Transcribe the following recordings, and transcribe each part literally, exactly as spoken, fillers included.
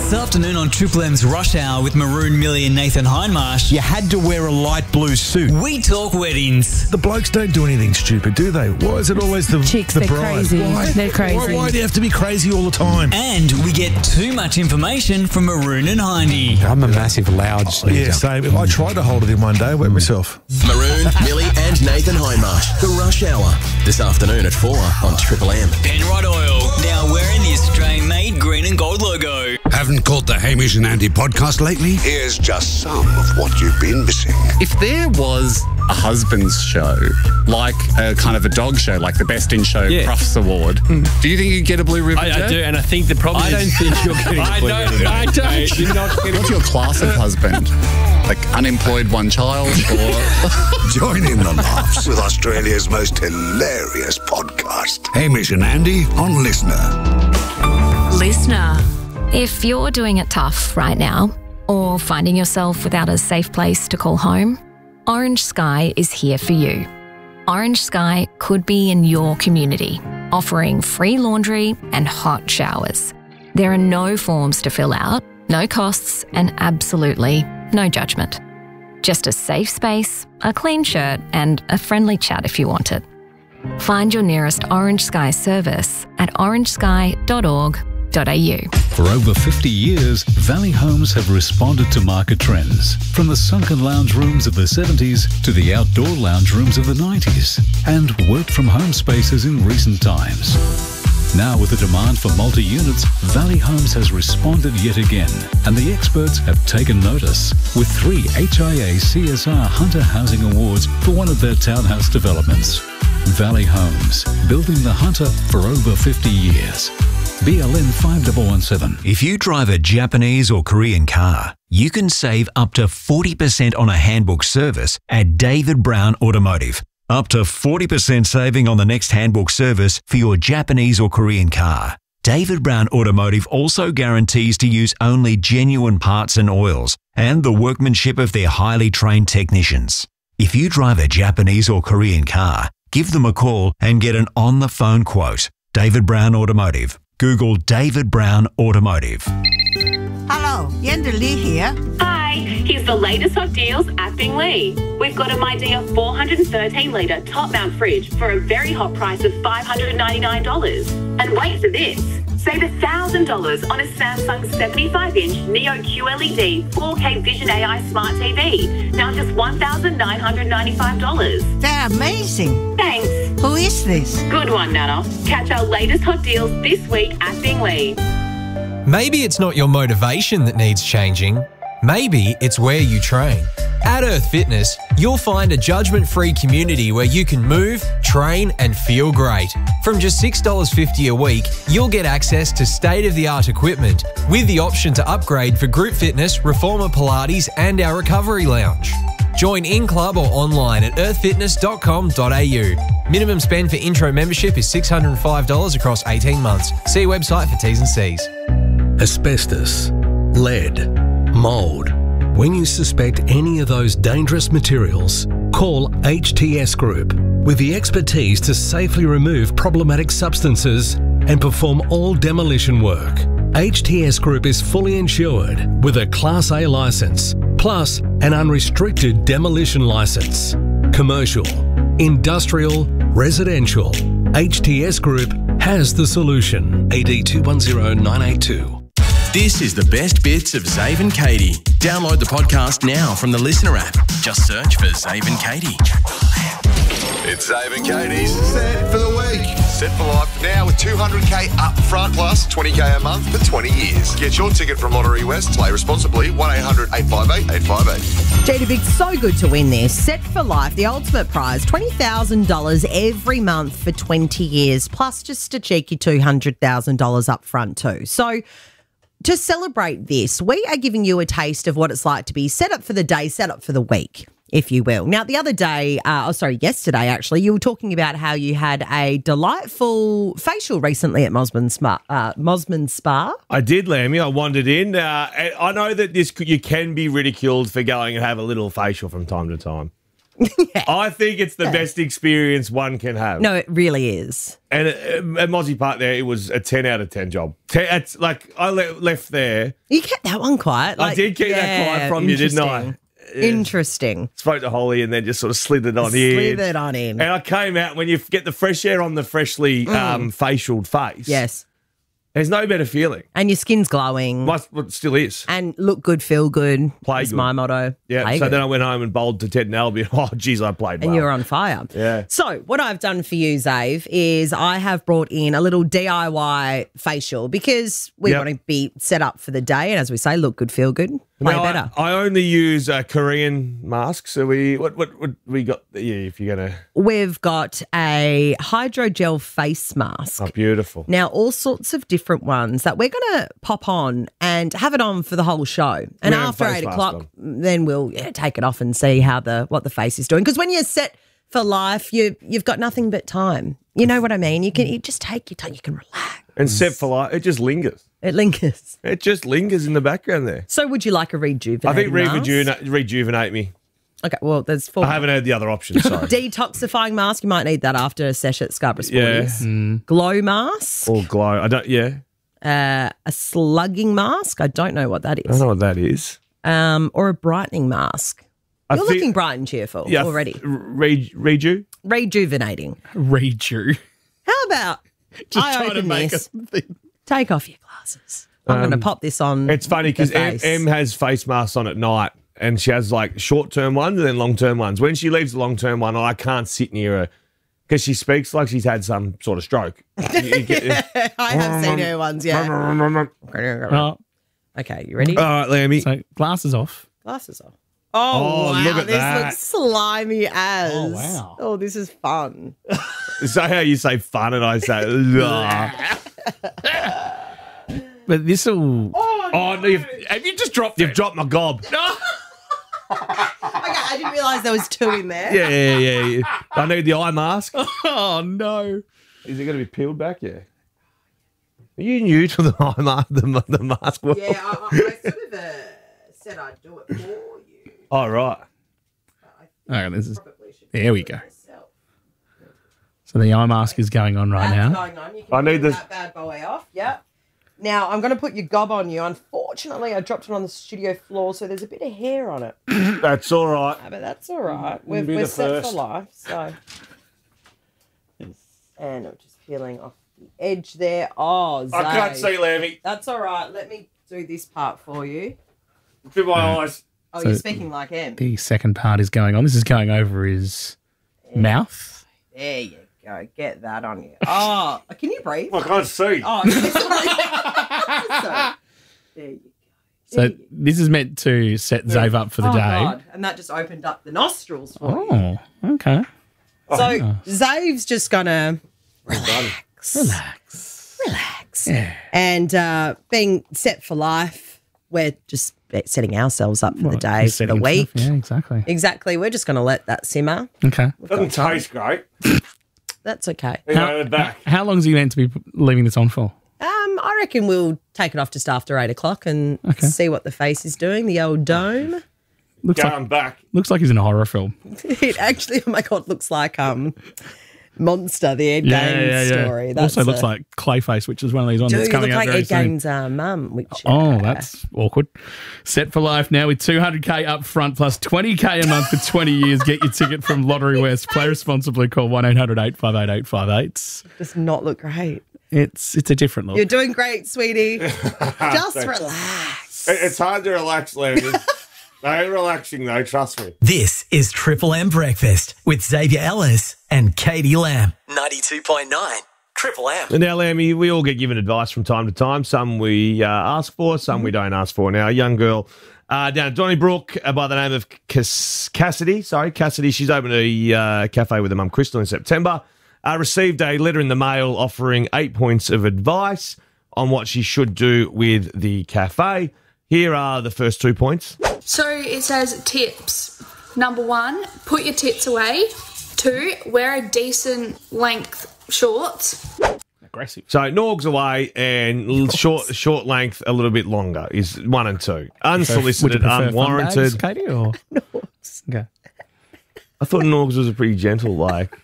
This afternoon on Triple M's Rush Hour with Maroon, Millie and Nathan Hindmarsh, You had to wear a light blue suit. we talk weddings. The blokes don't do anything stupid, do they? Why is it always the, Chicks, the they're bride? crazy. Why? They're crazy. Why, why do you have to be crazy all the time? And we get too much information from Maroon and Hindy. I'm a massive loud sneaker. Yeah, same. I tried to hold it in one day, wet myself. Maroon, Millie and Nathan Hindmarsh. The Rush Hour. This afternoon at four on Triple M. Penrod Oil, now wearing the Australian-made green and gold logo. Haven't caught the Hamish and Andy podcast lately? Here's just some of what you've been missing. If there was a husband's show, like a kind of a dog show, like the Best in Show Yeah. Crufts Award, do you think you'd get a blue ribbon? I, I Joe? do, and I think the problem I is... don't think you're getting I a blue don't, ribbon. I don't. You're not getting... What's your class of husband? Like unemployed one child or... Join in the laughs with Australia's most hilarious podcast. Hamish and Andy on Listener. Listener. If you're doing it tough right now, or finding yourself without a safe place to call home, Orange Sky is here for you. Orange Sky could be in your community, offering free laundry and hot showers. There are no forms to fill out, no costs, and absolutely no judgment. Just a safe space, a clean shirt, and a friendly chat if you want it. Find your nearest Orange Sky service at orange sky dot org dot a u. For over fifty years, Valley Homes have responded to market trends, from the sunken lounge rooms of the seventies to the outdoor lounge rooms of the nineties, and work-from-home spaces in recent times. Now, with the demand for multi-units, Valley Homes has responded yet again, and the experts have taken notice, with three H I A C S R Hunter Housing Awards for one of their townhouse developments. Valley Homes, building the Hunter for over fifty years. B L N five one one seven. If you drive a Japanese or Korean car, you can save up to forty percent on a handbook service at David Brown Automotive. Up to forty percent saving on the next handbook service for your Japanese or Korean car. David Brown Automotive also guarantees to use only genuine parts and oils and the workmanship of their highly trained technicians. If you drive a Japanese or Korean car, give them a call and get an on-the-phone quote. David Brown Automotive. Google David Brown Automotive. Hello, Yenda Lee here. Hi, here's the latest hot deals at Bingley. We've got a Midea four hundred thirteen litre top mount fridge for a very hot price of five hundred ninety-nine dollars. And wait for this, save one thousand dollars on a Samsung seventy-five inch Neo Q L E D four K Vision A I Smart T V. Now just one thousand nine hundred ninety-five dollars. They're amazing. Thanks. Who is this? Good one, Nana. Catch our latest hot deals this week at Bingley. Maybe it's not your motivation that needs changing. Maybe it's where you train. At Earth Fitness, you'll find a judgment-free community where you can move, train and feel great. From just six dollars fifty a week, you'll get access to state-of-the-art equipment with the option to upgrade for group fitness, Reformer Pilates and our recovery lounge. Join in-club or online at earth fitness dot com dot a u. Minimum spend for intro membership is six hundred five dollars across eighteen months. See website for T's and C's. Asbestos, lead, mould. When you suspect any of those dangerous materials, call H T S Group with the expertise to safely remove problematic substances and perform all demolition work. H T S Group is fully insured with a Class A licence, plus an unrestricted demolition licence. Commercial, industrial, residential. H T S Group has the solution. A D two one zero nine eight two. This is the best bits of Zave and Katie. Download the podcast now from the Listener app. Just search for Zave and Katie. It's Zave and Katie's Set for the Week. Set for life now with two hundred k up front plus twenty k a month for twenty years. Get your ticket from Lottery West. Play responsibly. one eight hundred eight five eight eight five eight. Jada Big, so good to win this. Set for life, the ultimate prize, twenty thousand dollars every month for twenty years, plus just a cheeky two hundred thousand dollars up front too. So to celebrate this, we are giving you a taste of what it's like to be set up for the day, set up for the week, if you will. Now, the other day, uh, oh, sorry, yesterday, actually, you were talking about how you had a delightful facial recently at Mosman Spa. Uh, Mosman Spa. I did, Lammy. I wandered in. Uh, I know that this you can be ridiculed for going and have a little facial from time to time. I think it's the best experience one can have. No, it really is. And at, at Mozzie Park there, it was a ten out of ten job. Ten, it's like I le- left there. You kept that one quiet. I like- did keep that yeah, quiet from you, didn't I? interesting. Interesting. Spoke to Holly and then just sort of slid it on in. Slid it on in. And I came out when you get the fresh air on the freshly Mm. um, facialed face. Yes. There's no better feeling. And your skin's glowing. Must, well, it still is. And look good, feel good. Play That's good. my motto. Yeah. Play so good. then I went home and bowled to Ted and Albie. Oh, geez, I played well. And you were on fire. Yeah. So what I've done for you, Zave, is I have brought in a little D I Y facial because we Yep. want to be set up for the day. And as we say, look good, feel good, play Now, better. I, I only use uh, Korean masks. So we, what, what, what we got? Yeah, if you're gonna. We've got a hydrogel face mask. Oh, beautiful. Now, all sorts of different ones that we're going to pop on and have it on for the whole show. And We have after face eight mask o'clock, then we'll yeah, take it off and see how the what the face is doing. Because when you're set for life, you you've got nothing but time. You know what I mean? You can you just take your time. You can relax. And set for life, it just lingers. It lingers. It just lingers in the background there. So, would you like a rejuvenate? I think rejuvenate, rejuvenate me. Okay, well, there's four. I haven't heard the other options. Sorry. Detoxifying mask. You might need that after a sesh at Scarborough Yeah. Sporties. Glow mask. Or glow. I don't. Yeah. Uh, a slugging mask. I don't know what that I is. don't know what that is. Um, or a brightening mask. I You're think- looking bright and cheerful Yeah. already. Re, reju. Rejuvenating. Reju. How about Just I trying to open make this? a thing. Take off your glasses. I'm going to Um, pop this on. It's funny because the M, face. M has face masks on at night, and she has like short term ones and then long term ones. When she leaves the long term one, I can't sit near her because she speaks like she's had some sort of stroke. You- you get- I have seen her ones. Yeah. Oh, Okay, you ready? All right, Lammy. so glasses off. Glasses off. Oh, Oh, wow. look at this that. looks slimy as. Oh, wow. Oh, this is fun. Is that how you say fun and I say, "Ugh." But this will. Oh, no, you've, have you just dropped You've dropped my gob. Okay, I didn't realise there was two in there. Yeah, yeah, yeah, yeah. I need the eye mask. Oh, no. Is it going to be peeled back? Yeah. Are you new to the eye mask, the, the mask world? Yeah, I, I, I sort of uh, said I'd do it for you. Oh, right. Okay, this is. There we go. So the eye mask is going on right That's now. going on. You can I need pull this- that bad boy off. Yep. Now, I'm going to put your gob on you. Unfortunately, I dropped it on the studio floor, so there's a bit of hair on it. That's all right. Ah, but that's all right. We're, Be we're the set first. for life. So, and I'm just peeling off the edge there. Oh, I can't Zay. see, Lammy. That's all right. Let me do this part for you. Through my eyes. Oh, So- you're speaking like him. The second part is going on. This is going over his mouth. There you go. Get that on you. Oh, can you breathe? I can't see. Oh, okay, sorry. So, there you go. So this is meant to set Zave up for the oh, day. God. And that just opened up the nostrils for you. Oh, okay. So Zave's just gonna relax, relax, relax, Yeah. and uh, being set for life. We're just setting ourselves up for Well, the day, he's for the setting week. himself- Yeah, exactly. Exactly. We're just going to let that simmer. Okay. Doesn't taste great. That's okay. You know, the back. How long is he meant to be leaving this on for? Um, I reckon we'll take it off just after eight o'clock and Okay. see what the face is doing. The old dome. Looks Going like back. looks like he's in a horror film. It actually, oh my God, looks like um, Monster, the Ed Gaines story. That's also looks a- like Clayface, which is one of these ones Do that's you coming look out like very Ed soon. Gaines' uh, mum? Which, Oh, uh, that's awkward. Set for life now with two hundred K up front plus twenty K a month for twenty years. Get your ticket from Lottery West. Play responsibly. Call one eight hundred eight five eight eight five eight. does not look great. It's it's a different look. You're doing great, sweetie. Just Thanks. relax. It- It's hard to relax, Lammy. No relaxing, though, trust me. This is Triple M Breakfast with Xavier Ellis and Katie Lamb. ninety-two point nine Triple M. And now, Lammy, we all get given advice from time to time. Some we uh, ask for, some we don't ask for. Now, a young girl uh, down at Donnybrook uh, by the name of Cass- Cassidy, sorry, Cassidy, she's opened a uh, cafe with her mum, Crystal, in September, uh, received a letter in the mail offering eight points of advice on what she should do with the cafe. Here are the first two points. So it says tips. Number one, put your tits away. Two, wear a decent length shorts. Aggressive. So Norgs away and l- short short length a little bit longer is one and two. Would you Unsolicited, prefer fun unwarranted. bags, Katie, or okay. I I thought Norgs was a pretty gentle, like.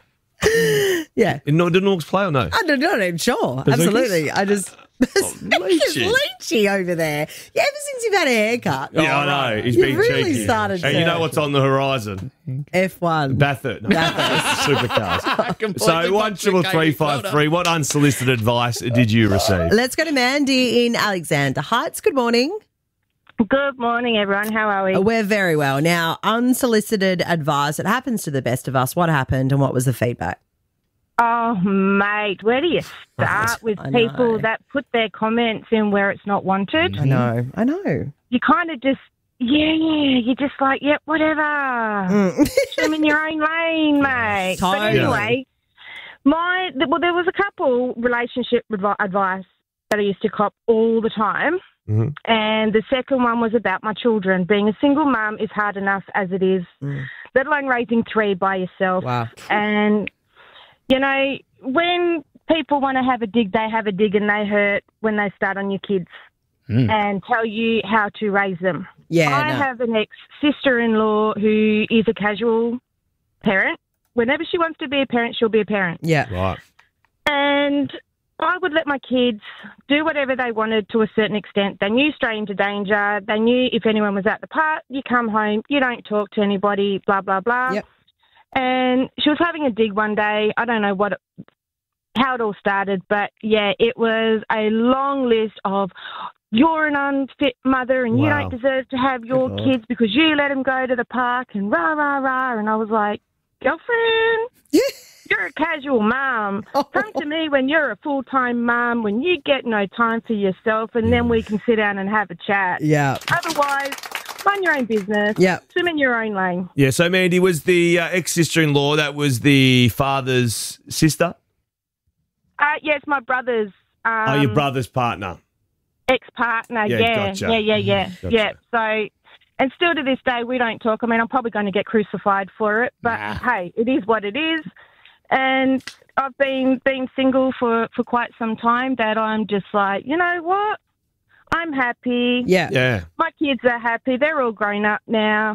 Yeah. No, did Norgs play or no? I don't know. I'm sure. Bazookas? Absolutely. I just. Oh, It's Leachy. Leachy over there. Yeah, ever since you've had a haircut. Yeah, I know. He's You've been really cheeky. started And to- you know what's on the horizon? F one. Bathurst. No, Supercars. Completely So one triple three five three. What unsolicited advice did you receive? Let's go to Mandy in Alexander Heights. Good morning. Good morning, everyone. How are we? We're very well. Now, unsolicited advice. It happens to the best of us. What happened and what was the feedback? Oh, mate, where do you start with I know. people that put their comments in where it's not wanted? I know. I know. You kind of just, yeah, you're just like, yep, whatever. Swim in your own lane, mate. But Totally. anyway, my, well, there was a couple relationship advi- advice that I used to cop all the time. Mm-hmm. And the second one was about my children. Being a single mum is hard enough as it is, let alone raising three by yourself. Wow. And, you know, when people want to have a dig, they have a dig and they hurt when they start on your kids Mm. and tell you how to raise them. Yeah, I no. have an ex-sister-in-law who is a casual parent. Whenever she wants to be a parent, she'll be a parent. Yeah. Right. And I would let my kids do whatever they wanted to a certain extent. They knew stranger danger. They knew if anyone was at the park, you come home, you don't talk to anybody, blah, blah, blah. Yep. And she was having a dig one day. I don't know what, it, how it all started, but yeah, it was a long list of, you're an unfit mother and you Wow. don't deserve to have your Good Lord. kids because you let them go to the park and rah, rah, rah. And I was like, girlfriend, you're a casual mum. Come to me when you're a full-time mum, when you get no time for yourself, and then we can sit down and have a chat. Yeah. Otherwise, mind your own business. Yeah. Swim in your own lane. Yeah, so Mandy, was the uh, ex-sister-in-law, that was the father's sister? Uh, yes, my brother's um, oh, your brother's partner. ex-partner. Yeah, Yeah, gotcha. yeah, yeah, yeah, Gotcha. yeah. So, and still to this day, we don't talk. I mean, I'm probably going to get crucified for it, but hey, it is what it is. And I've been been single for, for quite some time that I'm just like, you know what? I'm happy. Yeah. Yeah. My kids are happy. They're all grown up now,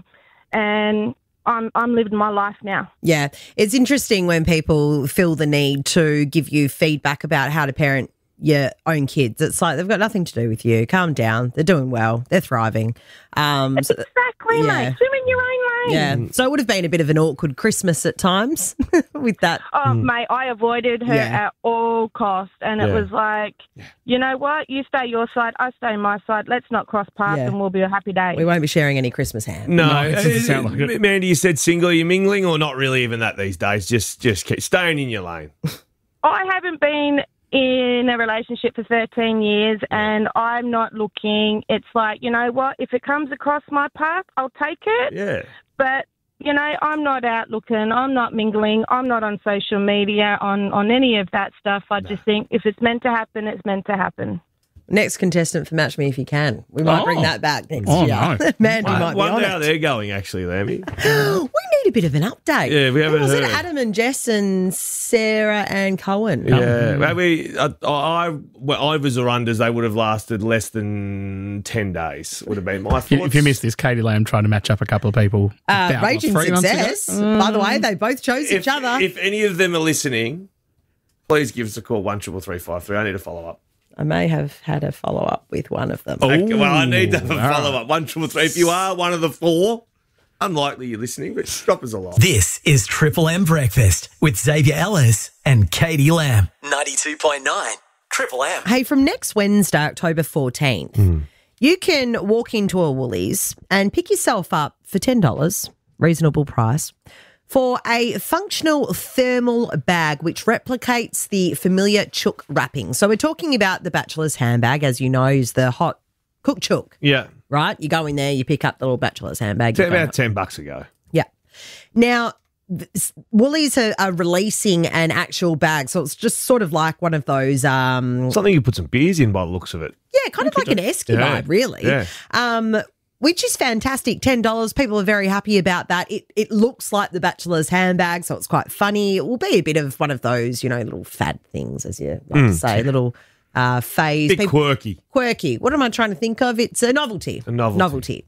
and I'm I'm living my life now. Yeah. It's interesting when people feel the need to give you feedback about how to parent your own kids. It's like they've got nothing to do with you. Calm down. They're doing well. They're thriving. Um, so- Exactly, Yeah. mate. Swim in your own lane. yeah. So it would have been a bit of an awkward Christmas at times with that. Oh, mate, I avoided her Yeah. at all costs. And it Yeah. was like, you know what? You stay your side, I stay my side. Let's not cross paths Yeah. and we'll be a happy day. We won't be sharing any Christmas ham. No, No, it doesn't sound like it. Uh, Mandy, you said single, are you mingling or not really even that these days? Just just keep staying in your lane. I haven't been in a relationship for thirteen years and I'm not looking. It's like, you know what? If it comes across my path, I'll take it. Yeah. But, you know, I'm not out looking. I'm not mingling. I'm not on social media, on, on any of that stuff. I just think if it's meant to happen, it's meant to happen. Next contestant for Match Me If You Can. We might Oh. bring that back next Oh, year. no. Mandy I might be wonder on how it. they're going, actually, Lammy. We need a bit of an update. Yeah, we haven't Was it heard. Adam and Jess and Sarah and Cohen? Yeah, maybe I, I, well, overs or unders, they would have lasted less than ten days, would have been my If you, thoughts. if you missed this, Katie Lamb trying to match up a couple of people. Uh, about, what, raging three months ago? success. By the way, they both chose if, each other. If any of them are listening, please give us a call, one triple three five three. I need a follow-up. I may have had a follow up with one of them. Okay, well, I need to have a all right. follow-up. One triple three. If you are one of the four, unlikely you're listening, but drop us a line. This is Triple M Breakfast with Xavier Ellis and Katie Lamb. ninety-two point nine Triple M. Hey, from next Wednesday, October fourteenth, you can walk into a Woolies and pick yourself up for ten dollars, reasonable price, for a functional thermal bag which replicates the familiar chook wrapping. So we're talking about the bachelor's handbag, as you know, is the hot cook chook, Yeah. right? You go in there, you pick up the little bachelor's handbag. you go About ten bucks ago. Yeah. Now, th- Woolies are, are releasing an actual bag, so it's just sort of like one of those. Um, Something you put some beers in by the looks of it. yeah, kind of like an esky Yeah. vibe, really. Yeah. Um, which is fantastic. ten dollars. People are very happy about that. It it looks like the bachelor's handbag, so it's quite funny. It will be a bit of one of those, you know, little fad things, as you like to Mm. say, little uh, phase. Bit People- quirky. Quirky. What am I trying to think of? It's a novelty. A novelty. Novelty.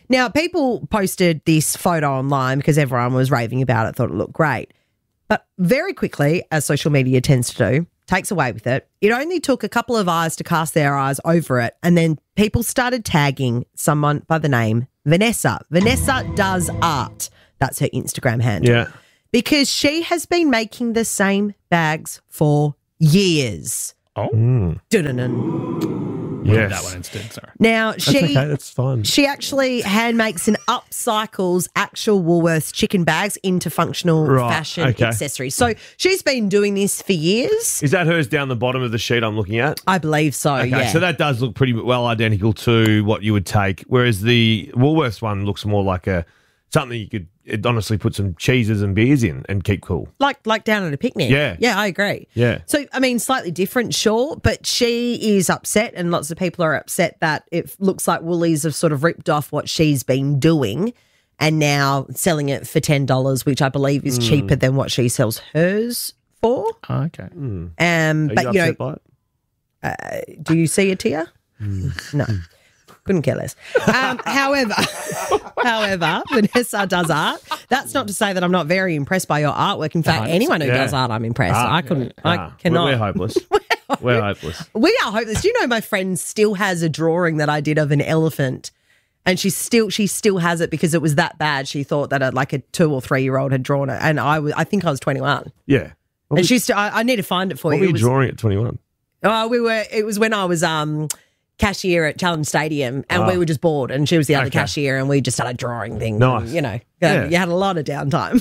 Now, people posted this photo online because everyone was raving about it, thought it looked great. But very quickly, as social media tends to do, takes away with it. It only took a couple of eyes to cast their eyes over it, and then people started tagging someone by the name Vanessa. Vanessa Does Art. That's her Instagram handle. Yeah. Because she has been making the same bags for years. Oh. Mm. Dun-dun-dun. Yes. That one instead, sorry. Now, That's she okay, that's fine. she actually hand makes and upcycles actual Woolworths chicken bags into functional Right, fashion okay. accessories. So she's been doing this for years. Is that hers down the bottom of the sheet I'm looking at? I believe so, Okay, yeah. so that does look pretty well identical to what you would take, whereas the Woolworths one looks more like a something you could it honestly put some cheeses and beers in and keep cool. like like down at a picnic. Yeah. Yeah, I agree. Yeah. So, I mean, slightly different, sure, but she is upset and lots of people are upset that it looks like Woolies have sort of ripped off what she's been doing and now selling it for ten dollars, which I believe is Mm. cheaper than what she sells hers for. Oh, okay. Um, Are but, you you, know, upset by it? Uh, do you see a tear? No. Couldn't care less. Um, however, however, Vanessa Does Art. That's not to say that I'm not very impressed by your artwork. In fact, No, anyone who yeah. does art, I'm impressed. Ah, I couldn't. ah, I cannot. We're, we're hopeless. we're hopeless. We are hopeless. Do you know my friend still has a drawing that I did of an elephant, and she still she still has it because it was that bad. She thought that a, like a two or three year old had drawn it, and I was I think I was twenty-one, Yeah. What and was- she's still. I, I need to find it for what you. were It you was- drawing at twenty-one? Oh, we were. It was when I was um cashier at Challenge Stadium, and we Oh. were just bored, and she was the other Okay. cashier, and we just started drawing things. Nice. and, you know, Yeah. you had a lot of downtime.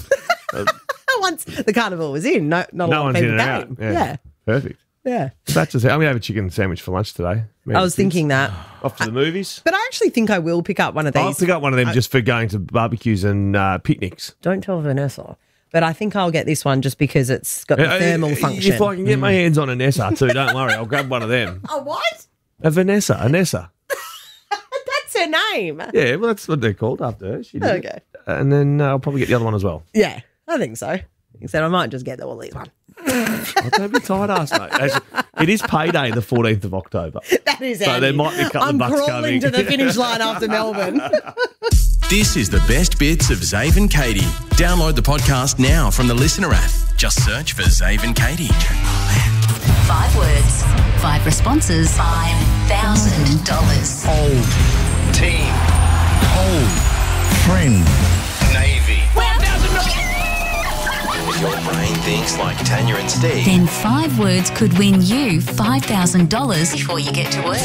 Once the carnival was in, no, not a No lot of one's in people and came. out. Yeah, Perfect. yeah. That's just, I'm going to have a chicken sandwich for lunch today. Me and I was the kids. thinking that, Off to the movies. but I actually think I will pick up one of these. I'll pick up one of them I- just for going to barbecues and uh, picnics. Don't tell Vanessa. But I think I'll get this one just because it's got the Uh, thermal uh, function. If I can get my hands on an Nessa too, don't worry. I'll grab one of them. Oh, what? A Vanessa, a Nessa. That's her name. Yeah, well, that's what they're called after her. She did it. Okay. And then uh, I'll probably get the other one as well. Yeah, I think so. Except I might just get the Woolies one. Oh, don't be tight ass, mate. Actually, it is payday the fourteenth of October. That is So handy. there might be a couple I'm of bucks crawling coming. to the finish line after Melbourne. This is the best bits of Zave and Katie. Download the podcast now from the Listener app. Just search for Zave and Katie. Five words, five responses, five thousand dollars. Old. Team. Cold. Friend. Navy. If your brain thinks like Tanya and Steve, Then five words could win you five thousand dollars before you get to work.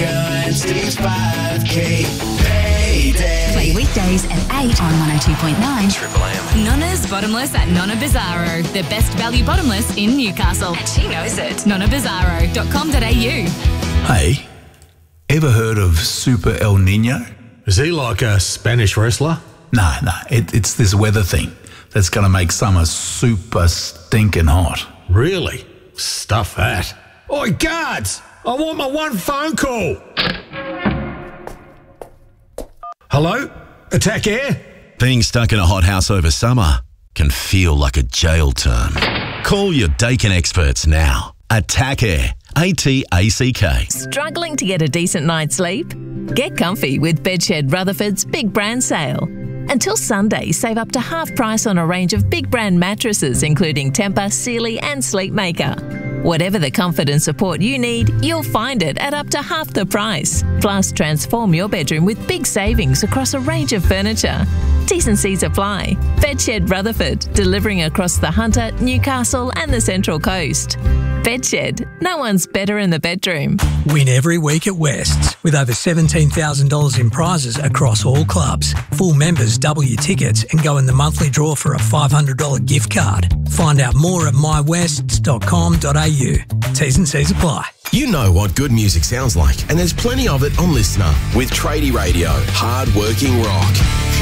Play weekdays at eight on one oh two point nine. Triple M. Nonna's Bottomless at Nonna Bizarro, the best value bottomless in Newcastle. And she knows it. nonna bizarro dot com dot a u. Hey, ever heard of Super El Nino? Is he like a Spanish wrestler? No, no, it, it's this weather thing that's going to make summer super stinking hot. Really? Stuff that. Oi, guards! I want my one phone call. Hello? Attack Air? Being stuck in a hot house over summer can feel like a jail term. Call your Dakin experts now. Attack Air. A T A C K. Struggling to get a decent night's sleep? Get comfy with Bedshed Rutherford's Big Brand Sale. Until Sunday, save up to half price on a range of big brand mattresses, including Tempur, Sealy and Sleepmaker. Whatever the comfort and support you need, you'll find it at up to half the price. Plus, transform your bedroom with big savings across a range of furniture. T's and C's apply. Bedshed Rutherford, delivering across the Hunter, Newcastle and the Central Coast. Bedshed, no one's better in the bedroom. Win every week at West's with over seventeen thousand dollars in prizes across all clubs. Full members double your tickets and go in the monthly draw for a five hundred dollars gift card. Find out more at my wests dot com dot a u. T's and C's apply. You know what good music sounds like, and there's plenty of it on Listener with Tradie Radio. Hard-working rock.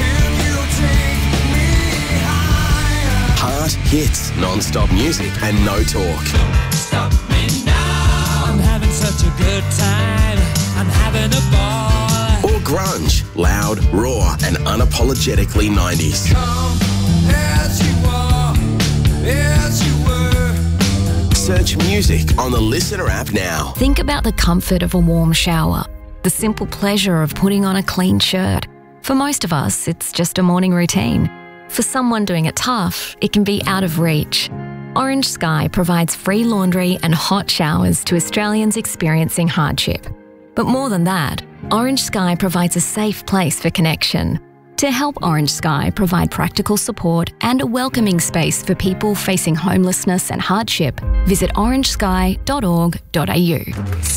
Heart hits, non-stop music, and no talk. Stop me now. I'm having such a good time. I'm having a ball. Or grunge, loud, raw, and unapologetically nineties. Come as you are, as you were. Search music on the Listener app now. Think about the comfort of a warm shower, the simple pleasure of putting on a clean shirt. For most of us, it's just a morning routine. For someone doing it tough, it can be out of reach. Orange Sky provides free laundry and hot showers to Australians experiencing hardship. But more than that, Orange Sky provides a safe place for connection. To help Orange Sky provide practical support and a welcoming space for people facing homelessness and hardship, visit orange sky dot org dot a u.